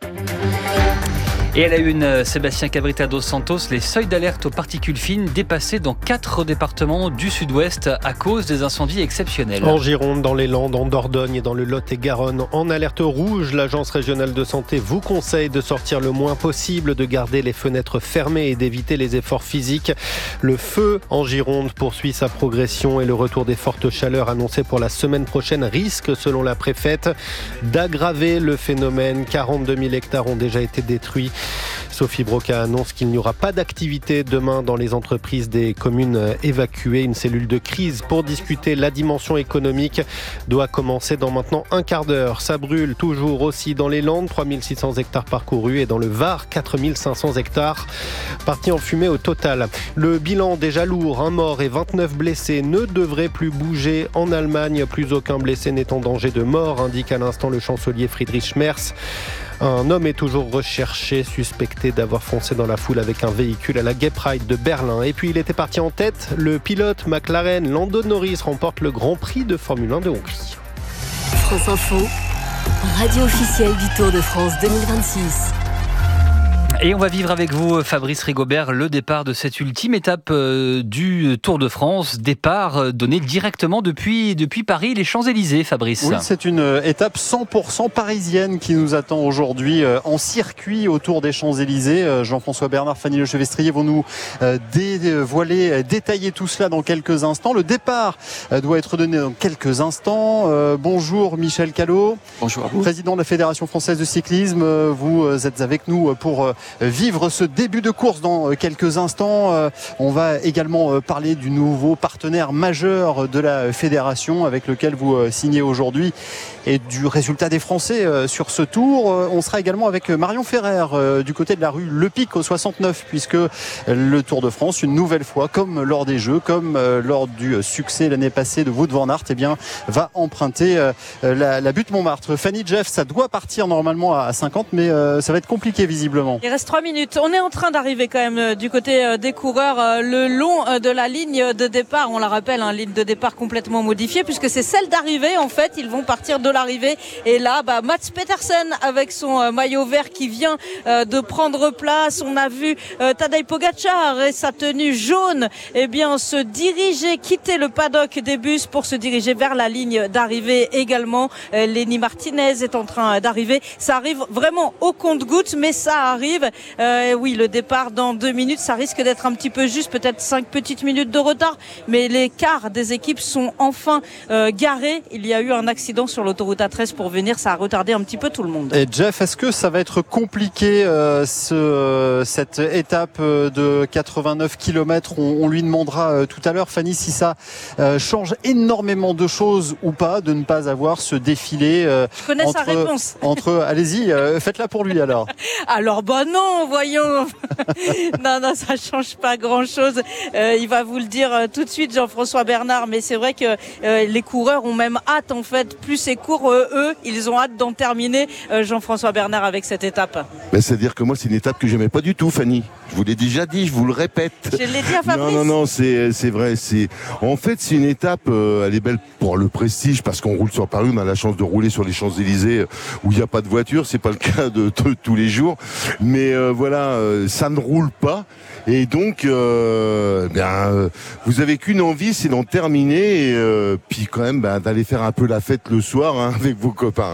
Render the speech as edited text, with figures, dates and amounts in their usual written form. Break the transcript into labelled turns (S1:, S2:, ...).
S1: Et à la une, Sébastien Cabrita dos Santos, les seuils d'alerte aux particules fines dépassés dans 4 départements du sud-ouest à cause des incendies exceptionnels.
S2: En Gironde, dans les Landes, en Dordogne et dans le Lot-et-Garonne, en alerte rouge, l'Agence régionale de santé vous conseille de sortir le moins possible, de garder les fenêtres fermées et d'éviter les efforts physiques. Le feu en Gironde poursuit sa progression et le retour des fortes chaleurs annoncées pour la semaine prochaine risque, selon la préfète, d'aggraver le phénomène. 42 000 hectares ont déjà été détruits. Sophie Broca annonce qu'il n'y aura pas d'activité demain dans les entreprises des communes évacuées. Une cellule de crise pour discuter la dimension économique doit commencer dans maintenant un quart d'heure. Ça brûle toujours aussi dans les Landes, 3600 hectares parcourus, et dans le Var, 4500 hectares partis en fumée au total. Le bilan déjà lourd, un mort et 29 blessés, ne devrait plus bouger en Allemagne. Plus aucun blessé n'est en danger de mort, indique à l'instant le chancelier Friedrich Merz. Un homme est toujours recherché, suspecté d'avoir foncé dans la foule avec un véhicule à la Gay Pride de Berlin. Et puis il était parti en tête. Le pilote McLaren Lando Norris remporte le Grand Prix de Formule 1 de Hongrie.
S3: France Info, radio officielle du Tour de France 2026.
S1: Et on va vivre avec vous, Fabrice Rigobert, le départ de cette ultime étape du Tour de France. Départ donné directement depuis Paris, les Champs-Élysées, Fabrice.
S4: Oui, c'est une étape 100% parisienne qui nous attend aujourd'hui en circuit autour des Champs-Élysées. Jean-François Bernard, Fanny Lechevestrier vont nous détailler tout cela dans quelques instants. Le départ doit être donné dans quelques instants. Bonjour Michel Callot.
S5: Bonjour à vous.
S4: Président de la Fédération française de cyclisme. Vous êtes avec nous pour vivre ce début de course dans quelques instants. On va également parler du nouveau partenaire majeur de la fédération avec lequel vous signez aujourd'hui et du résultat des Français sur ce tour. On sera également avec Marion Ferrer du côté de la rue Le Pic au 69, puisque le Tour de France, une nouvelle fois, comme lors des Jeux, comme lors du succès l'année passée de Wout van Aert, eh bien, va emprunter la butte Montmartre. Fanny, Jeff, ça doit partir normalement à 50, mais ça va être compliqué visiblement.
S6: Il reste 3 minutes. On est en train d'arriver quand même du côté des coureurs le long de la ligne de départ. On la rappelle, ligne de départ complètement modifiée puisque c'est celle d'arrivée. En fait, ils vont partir de l'arrivée. Et là, Mats Pedersen avec son maillot vert qui vient de prendre place. On a vu Tadej Pogačar et sa tenue jaune se diriger, quitter le paddock des bus pour se diriger vers la ligne d'arrivée également. Lenny Martinez est en train d'arriver. Ça arrive vraiment au compte-gouttes, mais ça arrive. Oui, le départ dans 2 minutes, ça risque d'être un petit peu juste, peut-être 5 petites minutes de retard, mais les cars des équipes sont enfin garés. Il y a eu un accident sur l'autoroute A13 pour venir, ça a retardé un petit peu tout le monde.
S4: Et Jeff, est-ce que ça va être compliqué cette étape de 89 km? On lui demandera tout à l'heure, Fanny, si ça change énormément de choses ou pas, de ne pas avoir ce défilé.
S6: Je connais sa réponse.
S4: Allez-y, faites-la pour lui alors.
S6: Alors non, voyons. non, ça change pas grand-chose. Il va vous le dire tout de suite, Jean-François Bernard. Mais c'est vrai que les coureurs ont même hâte, en fait. Plus c'est court, eux, ils ont hâte d'en terminer, Jean-François Bernard, avec cette étape.
S5: C'est-à-dire que moi, c'est une étape que j'aimais pas du tout, Fanny. Je vous l'ai déjà dit, je vous le répète.
S6: Je l'ai dit à Fabrice.
S5: Non, c'est vrai. En fait, c'est une étape, elle est belle pour le prestige, parce qu'on roule sur Paris, on a la chance de rouler sur les Champs-Élysées où il n'y a pas de voiture. C'est pas le cas de tous les jours. Mais ça ne roule pas. Et donc, vous avez qu'une envie, c'est d'en terminer. Et puis quand même, d'aller faire un peu la fête le soir avec vos copains.